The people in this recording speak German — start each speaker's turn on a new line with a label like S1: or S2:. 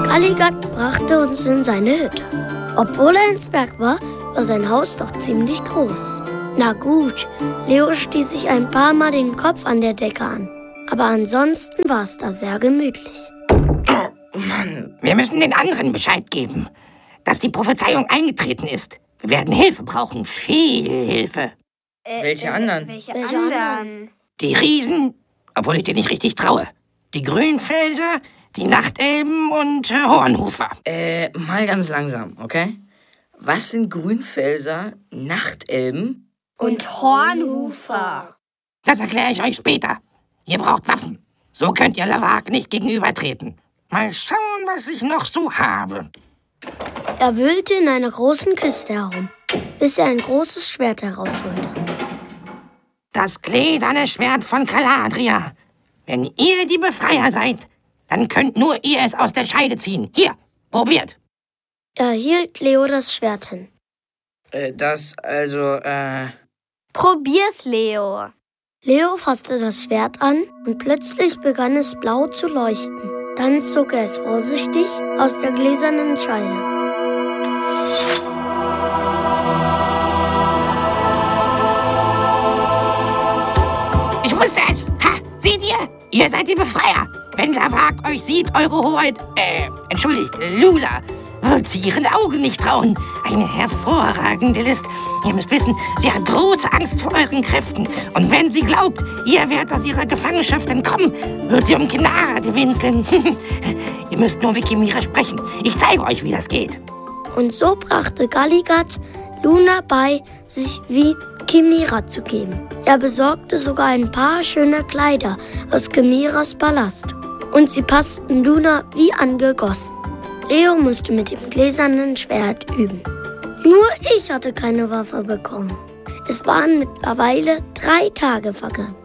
S1: Galligat brachte uns in seine Hütte. Obwohl er ein Zwerg war, war sein Haus doch ziemlich groß. Na gut, Leo stieß sich ein paar Mal den Kopf an der Decke an. Aber ansonsten war es da sehr gemütlich.
S2: Oh Mann, wir müssen den anderen Bescheid geben, dass die Prophezeiung eingetreten ist. Wir werden Hilfe brauchen, viel Hilfe.
S3: Welche anderen?
S4: Welche anderen?
S2: Die Riesen, obwohl ich dir nicht richtig traue. Die Grünfelser, die Nachtelben und Hornhufer.
S3: Mal ganz langsam, okay? Was sind Grünfelser, Nachtelben?
S4: Und Hornhufer.
S2: Das erkläre ich euch später. Ihr braucht Waffen. So könnt ihr Lavag nicht gegenübertreten. Mal schauen, was ich noch so habe.
S1: Er wühlte in einer großen Kiste herum, bis er ein großes Schwert herausholte.
S2: Das gläserne Schwert von Galadriel. Wenn ihr die Befreier seid, dann könnt nur ihr es aus der Scheide ziehen. Hier, probiert.
S1: Er hielt Leo das Schwert hin.
S4: Probier's, Leo.
S1: Leo fasste das Schwert an und plötzlich begann es blau zu leuchten. Dann zog er es vorsichtig aus der gläsernen Scheide.
S2: Ich wusste es! Ha! Seht ihr? Ihr seid die Befreier! Wenn Lavag euch sieht, eure Hoheit, entschuldigt, Lula, wird sie ihren Augen nicht trauen. Eine hervorragende List. Ihr müsst wissen, sie hat große Angst vor euren Kräften. Und wenn sie glaubt, ihr werdet aus ihrer Gefangenschaft entkommen, wird sie um Gnade winseln. Ihr müsst nur Wikimira sprechen. Ich zeige euch, wie das geht.
S1: Und so brachte Galligat Luna bei, sich Wikimira zu geben. Er besorgte sogar ein paar schöne Kleider aus Kimiras Palast. Und sie passten Luna wie angegossen. Leo musste mit dem gläsernen Schwert üben. Nur ich hatte keine Waffe bekommen. Es waren mittlerweile 3 Tage vergangen.